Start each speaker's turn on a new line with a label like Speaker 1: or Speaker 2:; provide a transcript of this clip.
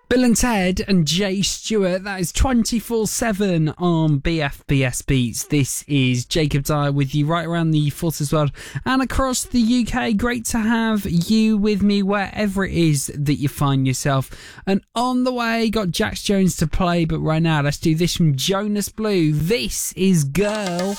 Speaker 1: Bill and Ted and Jay Stewart, that is 24/7 on BFBS Beats. This is Jacob Dyer with you right around the Forces world and across the UK. Great to have you with me wherever it is that you find yourself. And on the way, got Jax Jones to play, but right now, let's do this from Jonas Blue. This is Girl.